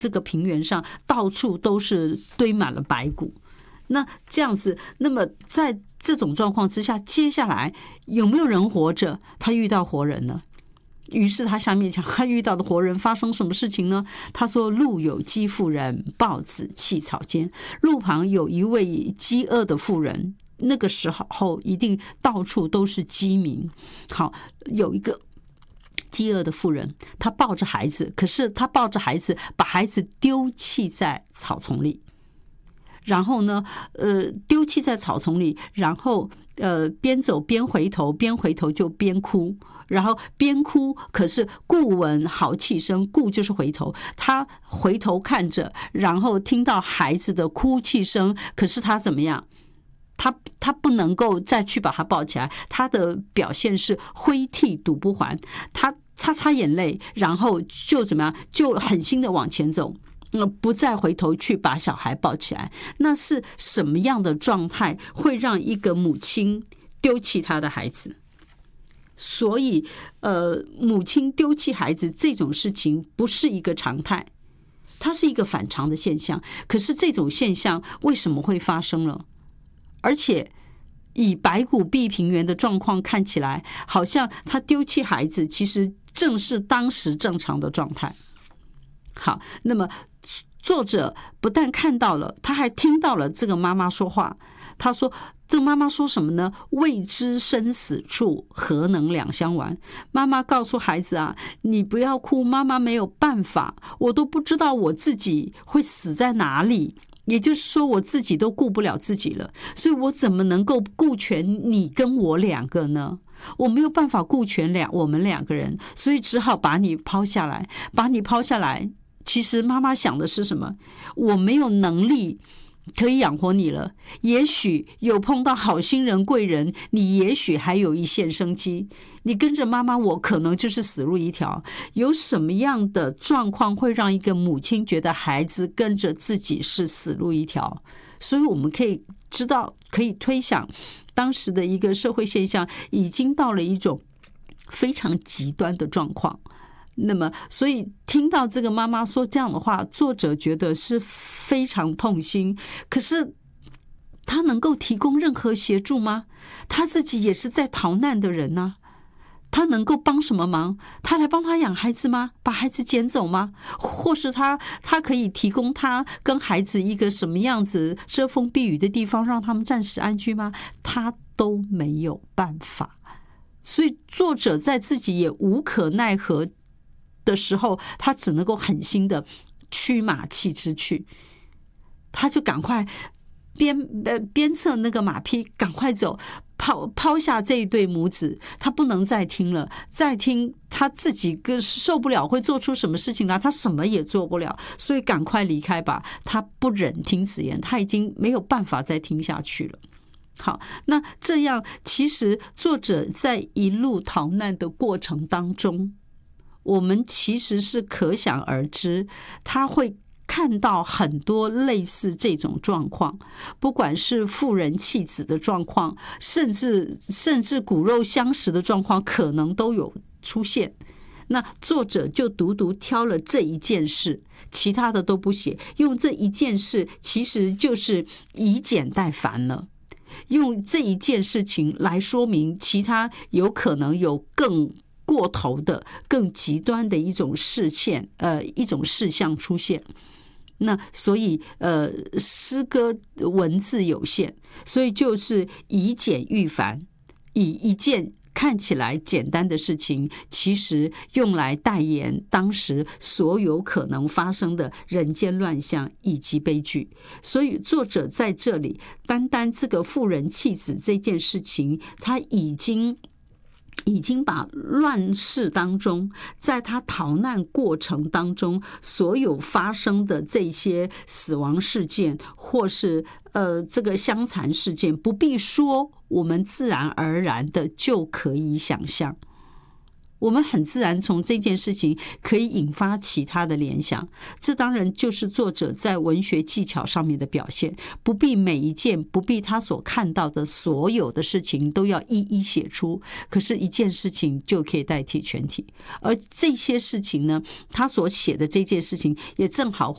这个平原上到处都是堆满了白骨。那这样子，那么在这种状况之下，接下来有没有人活着？他遇到活人了。于是他下面讲，他遇到的活人发生什么事情呢？他说：路有饥妇人，抱子弃草间。路旁有一位饥饿的妇人，那个时候一定到处都是饥民。好，有一个饥饿的妇人，她抱着孩子，可是她抱着孩子，把孩子丢弃在草丛里。然后呢，丢弃在草丛里，然后边走边回头，边回头就边哭，然后边哭，可是顾闻好气声，顾就是回头，他回头看着，然后听到孩子的哭泣声，可是他怎么样？他不能够再去把他抱起来，他的表现是挥涕堵不还，他擦擦眼泪，然后就怎么样？就狠心的往前走。不再回头去把小孩抱起来。那是什么样的状态会让一个母亲丢弃她的孩子？所以母亲丢弃孩子这种事情不是一个常态，它是一个反常的现象。可是这种现象为什么会发生了？而且以白骨蔽平原的状况看起来，好像他丢弃孩子其实正是当时正常的状态。好，那么作者不但看到了，他还听到了这个妈妈说话。他说这个妈妈说什么呢？未知生死处，何能两相完。妈妈告诉孩子啊，你不要哭，妈妈没有办法，我都不知道我自己会死在哪里，也就是说我自己都顾不了自己了，所以我怎么能够顾全你跟我两个呢？我没有办法顾全我们两个人，所以只好把你抛下来。把你抛下来，其实妈妈想的是什么？我没有能力可以养活你了，也许有碰到好心人贵人，你也许还有一线生机，你跟着妈妈，我可能就是死路一条。有什么样的状况会让一个母亲觉得孩子跟着自己是死路一条？所以我们可以知道，可以推想当时的一个社会现象已经到了一种非常极端的状况。那么所以听到这个妈妈说这样的话，作者觉得是非常痛心。可是他能够提供任何协助吗？他自己也是在逃难的人啊，他能够帮什么忙？他来帮他养孩子吗？把孩子捡走吗？或是他可以提供他跟孩子一个什么样子遮风避雨的地方，让他们暂时安居吗？他都没有办法。所以作者在自己也无可奈何的时候，他只能够狠心的驱马弃之去。他就赶快鞭策那个马匹赶快走，抛下这一对母子。他不能再听了，再听他自己受不了，会做出什么事情来，他什么也做不了，所以赶快离开吧。他不忍听此言，他已经没有办法再听下去了。好，那这样其实作者在一路逃难的过程当中，我们其实是可想而知，他会看到很多类似这种状况，不管是妇人弃子的状况，甚至骨肉相识的状况，可能都有出现。那作者就独挑了这一件事，其他的都不写，用这一件事其实就是以简代繁了，用这一件事情来说明其他有可能有更过头的、更极端的一种事项出现。那所以诗歌文字有限，所以就是以简喻繁，以一件看起来简单的事情，其实用来代言当时所有可能发生的人间乱象以及悲剧。所以作者在这里单这个妇人弃子这件事情，他已经把乱世当中，在他逃难过程当中所有发生的这些死亡事件，或是这个相残事件，不必说，我们自然而然的就可以想象。我们很自然从这件事情可以引发其他的联想，这当然就是作者在文学技巧上面的表现。不必每一件，不必他所看到的所有的事情都要一一写出，可是一件事情就可以代替全体。而这些事情呢，他所写的这件事情也正好